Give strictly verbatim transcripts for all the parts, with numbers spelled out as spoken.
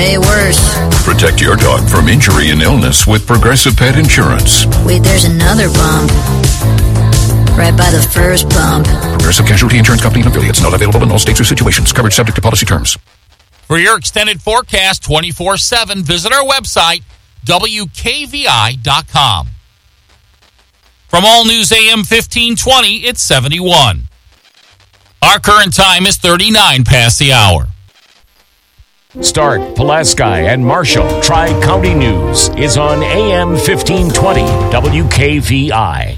way worse. Protect your dog from injury and illness with Progressive Pet Insurance. Wait, there's another bump. Right by the first bump. Progressive Casualty Insurance Company and affiliates. Not available in all states or situations. Coverage subject to policy terms. For your extended forecast twenty-four seven, visit our website, W K V I dot com. From All News A M fifteen twenty, it's seventy-one. Our current time is thirty-nine past the hour. Stark, Pulaski, and Marshall Tri-County News is on A M fifteen twenty W K V I.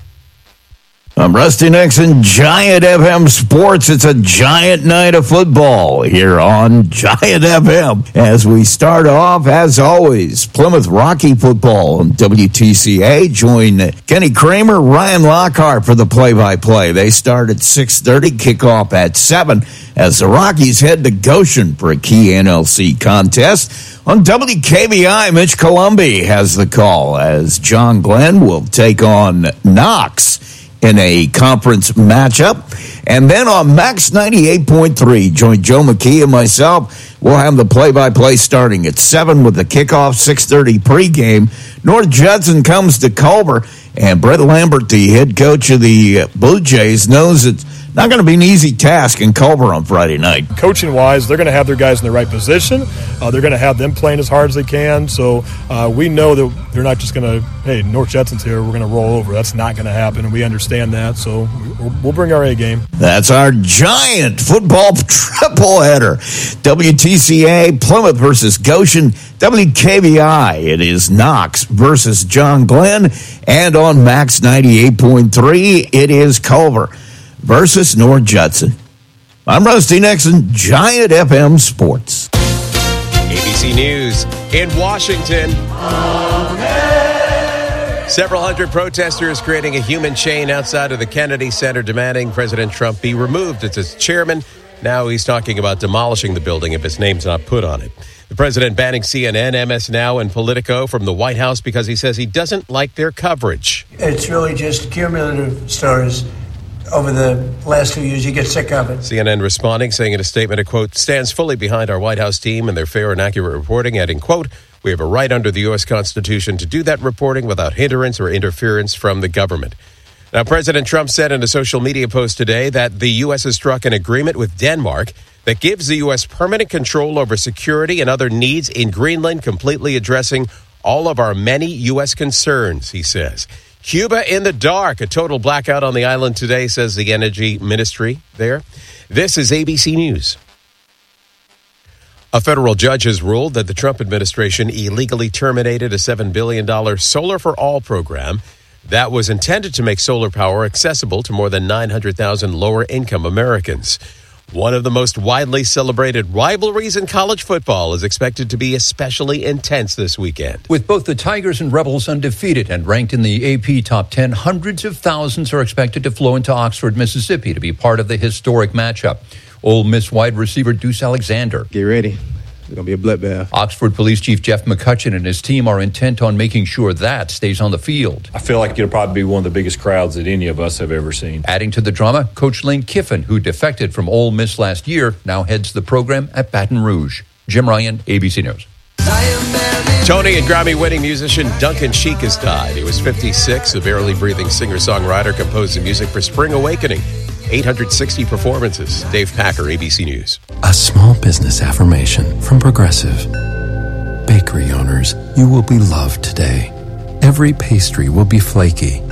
I'm Rusty Nixon, Giant F M Sports. It's a giant night of football here on Giant F M. As we start off, as always, Plymouth Rocky football on W T C A. Join Kenny Kramer, Ryan Lockhart for the play-by-play. They start at six thirty, kickoff at seven, as the Rockies head to Goshen for a key N L C contest. On W K V I, Mitch Columbi has the call as John Glenn will take on Knox in a conference matchup. And then on Max ninety-eight point three, join Joe McKee and myself. We'll have the play-by-play starting at seven with the kickoff, six thirty pregame. North Judson comes to Culver, and Brett Lambert, the head coach of the Blue Jays, knows it's not going to be an easy task in Culver on Friday night. Coaching-wise, they're going to have their guys in the right position. Uh, they're going to have them playing as hard as they can. So uh, we know that they're not just going to, hey, North Judson's here, we're going to roll over. That's not going to happen, and we understand that. So we'll bring our A game. That's our giant football triple header. W T C A, Plymouth versus Goshen. W K V I, it is Knox versus John Glenn. And on Max ninety-eight point three, it is Culver versus North Judson. I'm Rusty Nixon, Giant F M Sports. A B C News in Washington. Several hundred protesters creating a human chain outside of the Kennedy Center demanding President Trump be removed as its chairman. Now he's talking about demolishing the building if his name's not put on it. The president banning C N N, M S Now, and Politico from the White House because he says he doesn't like their coverage. It's really just cumulative stories. Over the last few years, you get sick of it. C N N responding, saying in a statement, a quote, stands fully behind our White House team and their fair and accurate reporting, adding, quote, we have a right under the U S Constitution to do that reporting without hindrance or interference from the government. Now, President Trump said in a social media post today that the U S has struck an agreement with Denmark that gives the U S permanent control over security and other needs in Greenland, completely addressing all of our many U S concerns, he says. Cuba in the dark, a total blackout on the island today, says the Energy Ministry there. This is A B C News. A federal judge has ruled that the Trump administration illegally terminated a seven billion dollars Solar for All program that was intended to make solar power accessible to more than nine hundred thousand lower-income Americans. One of the most widely celebrated rivalries in college football is expected to be especially intense this weekend. With both the Tigers and Rebels undefeated and ranked in the A P Top ten, hundreds of thousands are expected to flow into Oxford, Mississippi to be part of the historic matchup. Ole Miss wide receiver Deuce Alexander. Get ready. It's going to be a bloodbath. Oxford Police Chief Jeff McCutcheon and his team are intent on making sure that stays on the field. I feel like it'll probably be one of the biggest crowds that any of us have ever seen. Adding to the drama, Coach Lane Kiffin, who defected from Ole Miss last year, now heads the program at Baton Rouge. Jim Ryan, A B C News. Tony and Grammy-winning musician Duncan Sheik has died. He was fifty-six, a barely breathing singer-songwriter, composed the music for Spring Awakening. eight hundred sixty performances. Dave Packer, A B C News. A small business affirmation from Progressive. Bakery owners, you will be loved today. Every pastry will be flaky.